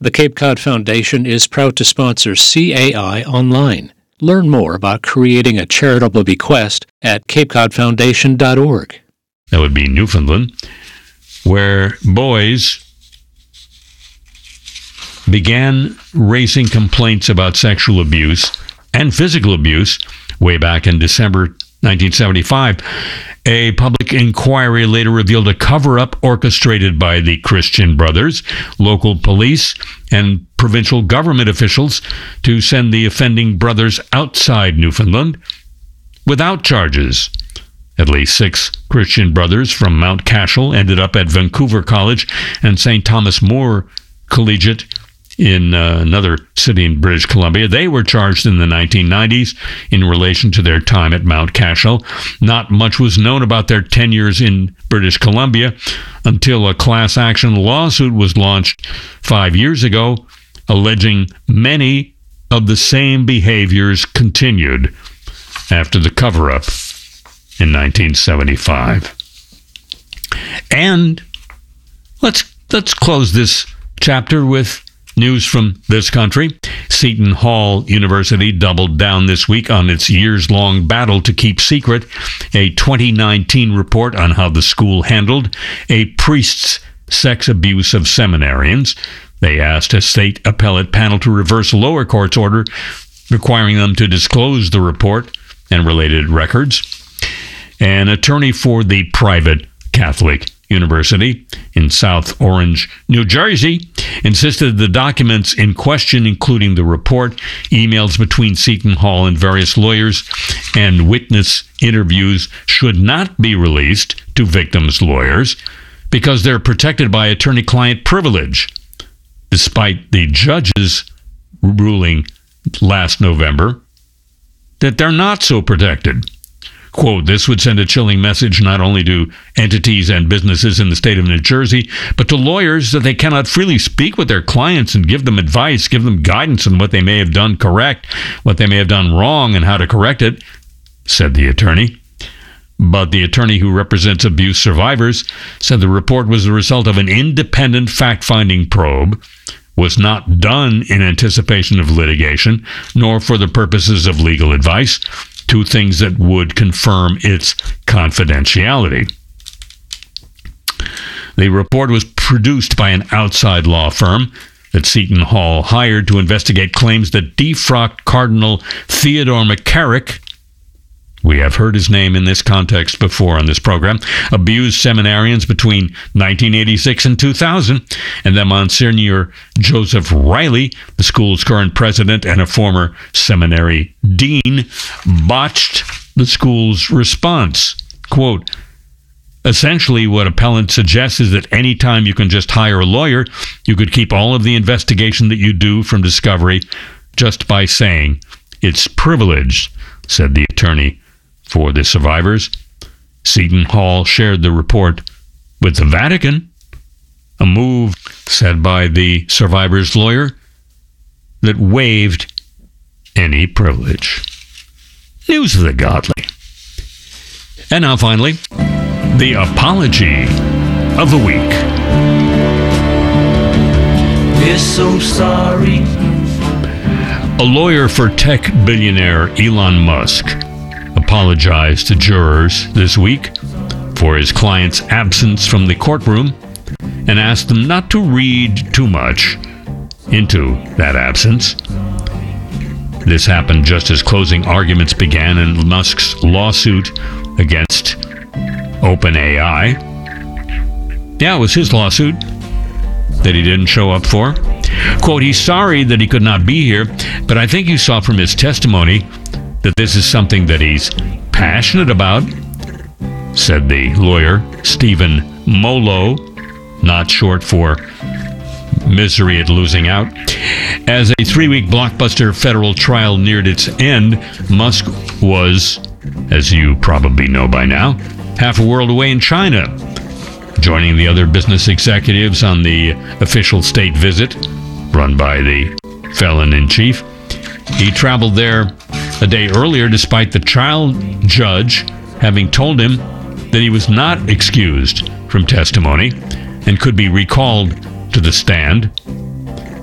The Cape Cod Foundation is proud to sponsor CAI Online. Learn more about creating a charitable bequest at capecodfoundation.org. That would be Newfoundland, where boys began raising complaints about sexual abuse and physical abuse way back in December 1975. A public inquiry later revealed a cover-up orchestrated by the Christian Brothers, local police, and provincial government officials to send the offending brothers outside Newfoundland without charges. At least 6 Christian brothers from Mount Cashel ended up at Vancouver College and St. Thomas More Collegiate in another city in British Columbia. They were charged in the 1990s in relation to their time at Mount Cashel. Not much was known about their tenures in British Columbia until a class action lawsuit was launched 5 years ago, alleging many of the same behaviors continued after the cover-up in 1975. And let's close this chapter with news from this country. Seton Hall University doubled down this week on its years-long battle to keep secret a 2019 report on how the school handled a priest's sex abuse of seminarians. They asked a state appellate panel to reverse a lower court's order requiring them to disclose the report and related records. An attorney for the private Catholic University in South Orange, New Jersey, insisted the documents in question, including the report, emails between Seton Hall and various lawyers, and witness interviews, should not be released to victims' lawyers because they're protected by attorney-client privilege, despite the judge's ruling last November that they're not so protected. Quote, this would send a chilling message not only to entities and businesses in the state of New Jersey, but to lawyers that they cannot freely speak with their clients and give them advice, give them guidance on what they may have done correct, what they may have done wrong, and how to correct it, said the attorney. But the attorney who represents abuse survivors said the report was the result of an independent fact-finding probe, was not done in anticipation of litigation, nor for the purposes of legal advice, 2 things that would confirm its confidentiality. The report was produced by an outside law firm that Seton Hall hired to investigate claims that defrocked Cardinal Theodore McCarrick, we have heard his name in this context before on this program, abused seminarians between 1986 and 2000, and that Monsignor Joseph Riley, the school's current president and a former seminary dean, botched the school's response. Quote, essentially, what appellant suggests is that any time you can just hire a lawyer, you could keep all of the investigation that you do from discovery just by saying it's privileged, said the attorney for the survivors. Seton Hall shared the report with the Vatican, a move said by the survivors' lawyer that waived any privilege. News of the godly. And now finally, the apology of the week. We're so sorry. A lawyer for tech billionaire Elon Musk apologized to jurors this week for his client's absence from the courtroom and asked them not to read too much into that absence. This happened just as closing arguments began in Musk's lawsuit against OpenAI. Yeah, it was his lawsuit that he didn't show up for. Quote, he's sorry that he could not be here, but I think you saw from his testimony that this is something that he's passionate about, said the lawyer, Stephen Molo, not short for misery at losing out. As a 3-week blockbuster federal trial neared its end, Musk was, as you probably know by now, half a world away in China, joining the other business executives on the official state visit run by the felon-in-chief. He traveled there a day earlier despite the child judge having told him that he was not excused from testimony and could be recalled to the stand